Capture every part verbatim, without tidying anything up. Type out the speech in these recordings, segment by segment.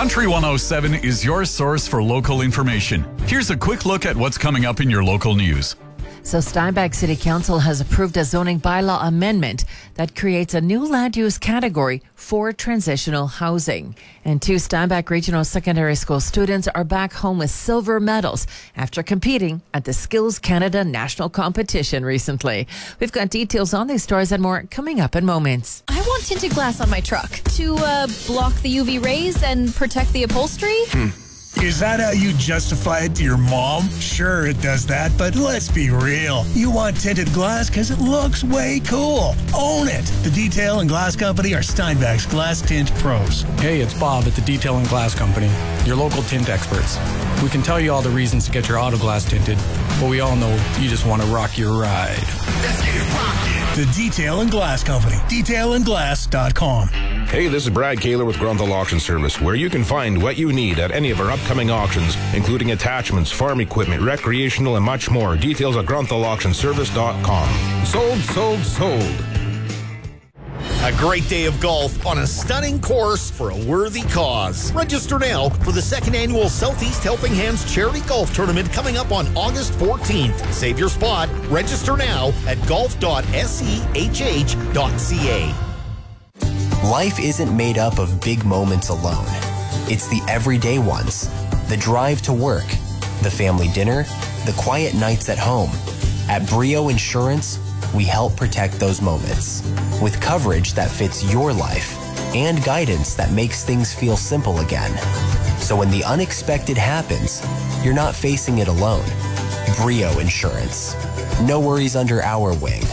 Country one oh seven is your source for local information. Here's a quick look at what's coming up in your local news. So Steinbach City Council has approved a zoning bylaw amendment that creates a new land use category for transitional housing. And two Steinbach Regional Secondary School students are back home with silver medals after competing at the Skills Canada National Competition recently. We've got details on these stories and more coming up in moments. I want tinted glass on my truck to uh, block the U V rays and protect the upholstery. Hmm. Is that how you justify it to your mom? Sure, it does that, but let's be real. You want tinted glass because it looks way cool. Own it. The Detail and Glass Company are Steinbach's glass tint pros. Hey, it's Bob at the Detail and Glass Company, your local tint experts. We can tell you all the reasons to get your auto glass tinted, but we all know you just want to rock your ride. Let's get it rockin'. The Detail and Glass Company. detail and glass dot com. Hey, this is Brad Kaler with Grunthal Auction Service, where you can find what you need at any of our upcoming auctions, including attachments, farm equipment, recreational, and much more. Details at grunthal auction service dot com. Sold, sold, sold. A great day of golf on a stunning course for a worthy cause. Register now for the second annual Southeast Helping Hands Charity Golf Tournament coming up on August fourteenth. Save your spot. Register now at golf dot sehh dot ca. Life isn't made up of big moments alone. It's the everyday ones. The drive to work, the family dinner, the quiet nights at home. At Brio Insurance, we help protect those moments with coverage that fits your life and guidance that makes things feel simple again. So when the unexpected happens, you're not facing it alone. Brio Insurance. No worries under our wing.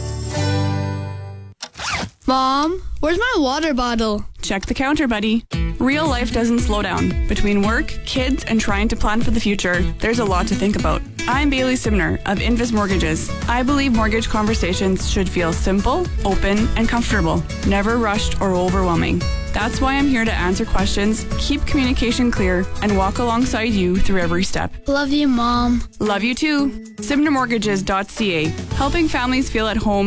Mom, where's my water bottle? Check the counter, buddy. Real life doesn't slow down. Between work, kids, and trying to plan for the future, there's a lot to think about. I'm Bailey Simner of Invis Mortgages. I believe mortgage conversations should feel simple, open, and comfortable, never rushed or overwhelming. That's why I'm here to answer questions, keep communication clear, and walk alongside you through every step. Love you, Mom. Love you too. Simner Mortgages dot c a, helping families feel at home